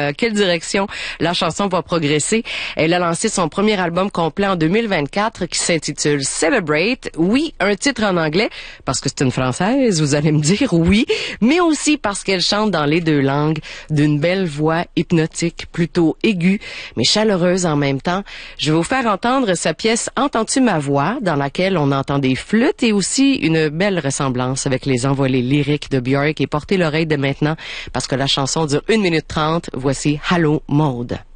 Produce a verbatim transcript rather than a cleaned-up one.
euh, quelle direction la chanson va progresser. Elle a lancé son premier album complet en deux mille vingt-quatre qui s'intitule Celebrate. Oui, un titre en anglais, parce que c'est une Française, vous allez me dire, oui, mais aussi parce qu'elle chante dans les deux langues, d'une belle voix hypnotique, plutôt aiguë, mais chaleureuse en même temps. Je vais vous faire entendre sa pièce « Entends-tu ma voix » dans laquelle on entend des flûtes et aussi une belle ressemblance avec les envolées lyriques de Björk. Et portez l'oreille de maintenant parce que la chanson dure une minute trente. Voici Hello Maude.